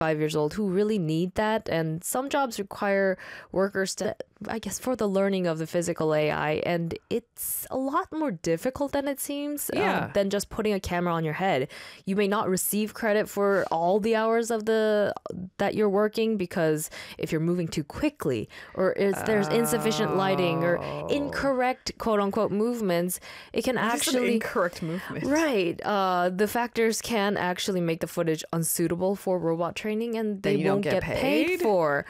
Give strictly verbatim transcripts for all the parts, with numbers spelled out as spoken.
five years old who really need that. And some jobs require workers to, I guess, for the learning of the physical A I. And it's a lot more difficult than it seems Yeah. um, than just putting a camera on your head. You may not receive credit for all the hours of the that you're working because if you're moving too quickly or if there's insufficient lighting or incorrect quote unquote movements, it can Just an actually incorrect movement. Right. Uh, the factors can actually make the footage unsuitable for robot training and they Then you don't won't get get, paid? paid? for.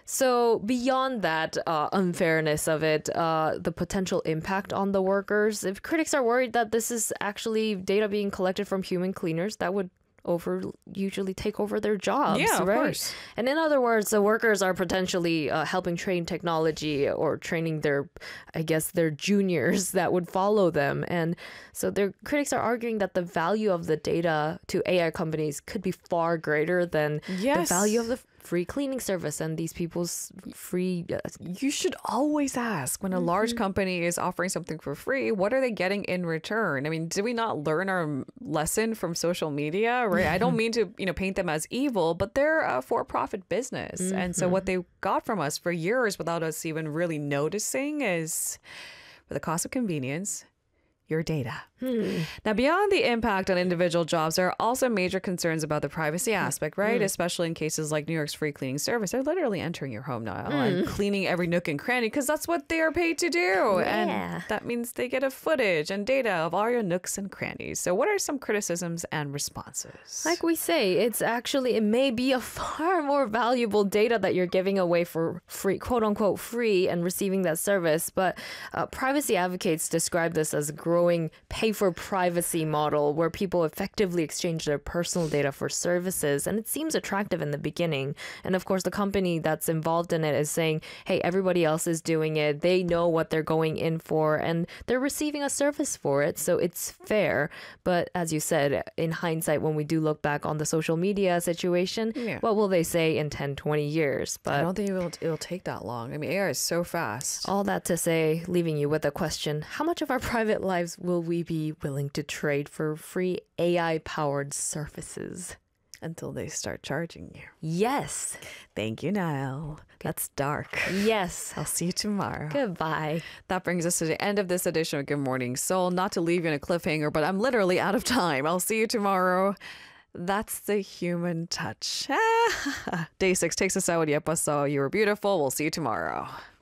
So beyond that uh, unfairness of it, uh, the potential impact on the workers, if critics are worried that this is actually data being collected from human cleaners, that would over usually take over their jobs. Yeah, of right? course. And in other words, the workers are potentially uh, helping train technology or training their, I guess, their juniors that would follow them. And so their critics are arguing that the value of the data to A I companies could be far greater than Yes. the value of the free cleaning service and these people's free. Uh, You should always ask when a large company is offering something for free, what are they getting in return? I mean, did we not learn our lesson from social media, right? I don't mean to, you know, paint them as evil, but they're a for-profit business. And so what they got from us for years without us even really noticing is for the cost of convenience, your data. Now, beyond the impact on individual jobs, there are also major concerns about the privacy aspect, right? Especially in cases like New York's free cleaning service. They're literally entering your home now and cleaning every nook and cranny because that's what they are paid to do. Yeah. And that means they get a footage and data of all your nooks and crannies. So what are some criticisms and responses? Like we say, it's actually, it may be a far more valuable data that you're giving away for free, quote unquote, free and receiving that service. But uh, privacy advocates describe this as a growing pay for privacy model where people effectively exchange their personal data for services. And it seems attractive in the beginning. And of course, the company that's involved in it is saying, hey, everybody else is doing it. They know what they're going in for and they're receiving a service for it. So it's fair. But as you said, in hindsight, when we do look back on the social media situation, Yeah. what will they say in ten, twenty years? I But don't think it'll, it'll take that long. I mean, A I is so fast. all that to say, leaving you with a question, how much of our private lives will we be willing to trade for free A I-powered services? Until they start charging you. Yes. Thank you, Niall. That's dark. Yes. I'll see you tomorrow. Goodbye. That brings us to the end of this edition of Good Morning Seoul. Not to leave you in a cliffhanger, but I'm literally out of time. I'll see you tomorrow. That's the human touch. Day six takes us out. Yep, I saw you were beautiful. We'll see you tomorrow.